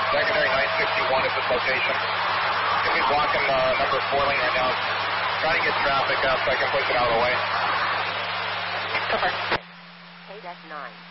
Secondary 961 is this location. Can we block him number 4 lane right now? Trying to get traffic up so I can push it out of the way. Over. K-9.